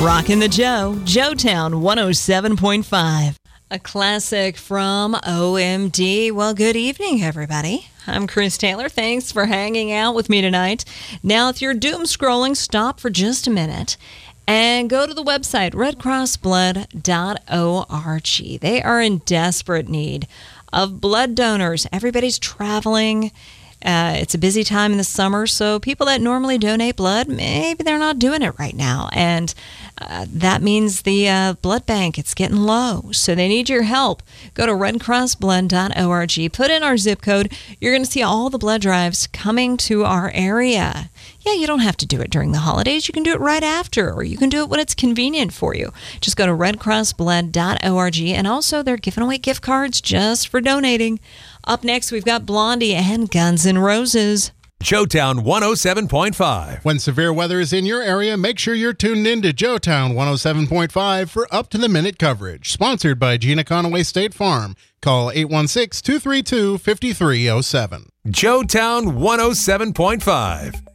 Rockin' the Joetown 107.5. A classic from OMD. Well, good evening, everybody. I'm Chris Taylor. Thanks for hanging out with me tonight. Now, if you're doom scrolling, stop for just a minute and go to the website, redcrossblood.org. They are in desperate need of blood donors. Everybody's traveling. It's a busy time in the summer, so people that normally donate blood, maybe they're not doing it right now. And that means the blood bank, it's getting low. So they need your help. Go to redcrossblood.org. Put in our zip code. You're going to see all the blood drives coming to our area. Yeah, you don't have to do it during the holidays. You can do it right after, or you can do it when it's convenient for you. Just go to redcrossblood.org. And also, they're giving away gift cards just for donating. Up next, we've got Blondie and Guns N' Roses. Joetown 107.5. When severe weather is in your area, make sure you're tuned in to Joetown 107.5 for up-to-the-minute coverage. Sponsored by Gina Conaway State Farm. Call 816-232-5307. Joetown 107.5.